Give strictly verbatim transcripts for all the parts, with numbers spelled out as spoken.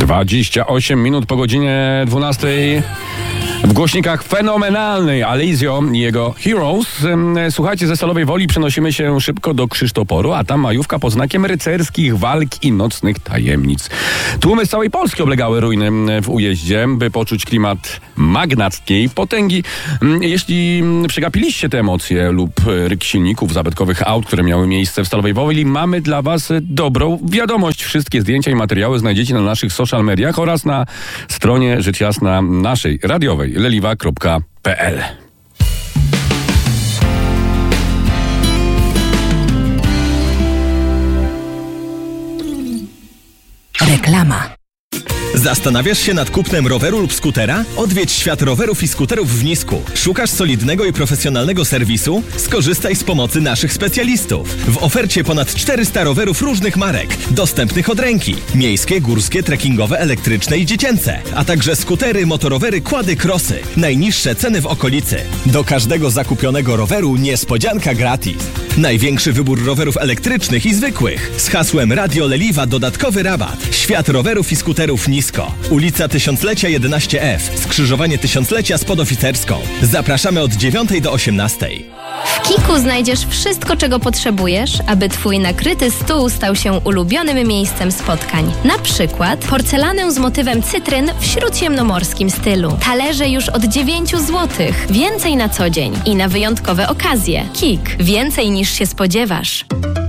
dwadzieścia osiem minut po godzinie dwunastej. W głośnikach fenomenalnej Alizio i jego Heroes. Słuchajcie, ze Stalowej Woli przenosimy się szybko do Krzysztoporu, a tam majówka pod znakiem rycerskich walk i nocnych tajemnic. Tłumy z całej Polski oblegały ruiny w ujeździe, by poczuć klimat magnackiej potęgi. Jeśli przegapiliście te emocje lub ryk silników zabytkowych aut, które miały miejsce w Stalowej Woli, mamy dla was dobrą wiadomość. Wszystkie zdjęcia i materiały znajdziecie na naszych social mediach oraz na stronie rzecz jasna naszej radiowej leliwa kropka pe el. Reklama. Zastanawiasz się nad kupnem roweru lub skutera? Odwiedź świat rowerów i skuterów w Nisku. Szukasz solidnego i profesjonalnego serwisu? Skorzystaj z pomocy naszych specjalistów. W ofercie ponad czterysta rowerów różnych marek, dostępnych od ręki. Miejskie, górskie, trekkingowe, elektryczne i dziecięce. A także skutery, motorowery, quady, crossy. Najniższe ceny w okolicy. Do każdego zakupionego roweru niespodzianka gratis. Największy wybór rowerów elektrycznych i zwykłych. Z hasłem Radio Leliwa dodatkowy rabat. Świat rowerów i skuterów Nisko. Ulica Tysiąclecia jedenaście F. Skrzyżowanie Tysiąclecia z Podoficerską. Zapraszamy od dziewiątej do osiemnastej. W Kiku znajdziesz wszystko, czego potrzebujesz, aby twój nakryty stół stał się ulubionym miejscem spotkań. Na przykład porcelanę z motywem cytryn w śródziemnomorskim stylu. Talerze już od dziewięć złotych. Więcej na co dzień i na wyjątkowe okazje. Kik. Więcej niż się spodziewasz.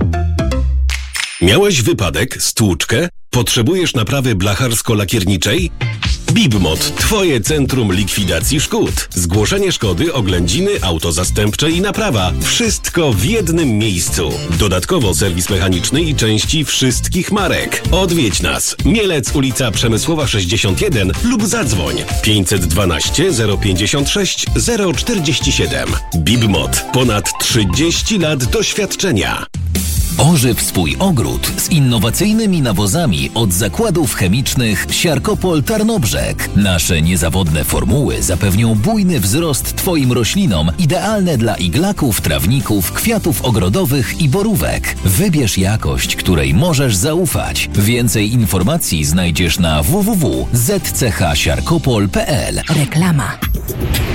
Miałeś wypadek, stłuczkę? Potrzebujesz naprawy blacharsko-lakierniczej? Bibmot, twoje centrum likwidacji szkód. Zgłoszenie szkody, oględziny, auto zastępcze i naprawa. Wszystko w jednym miejscu. Dodatkowo serwis mechaniczny i części wszystkich marek. Odwiedź nas. Mielec, ulica Przemysłowa sześćdziesiąt jeden lub zadzwoń pięćset dwanaście zero pięćdziesiąt sześć zero czterdzieści siedem. Bibmot. Ponad trzydzieści lat doświadczenia. Ożyw swój ogród z innowacyjnymi nawozami od zakładów chemicznych Siarkopol Tarnobrzeg. Nasze niezawodne formuły zapewnią bujny wzrost twoim roślinom, idealne dla iglaków, trawników, kwiatów ogrodowych i borówek. Wybierz jakość, której możesz zaufać. Więcej informacji znajdziesz na w w w kropka z c h siarkopol kropka p l. Reklama.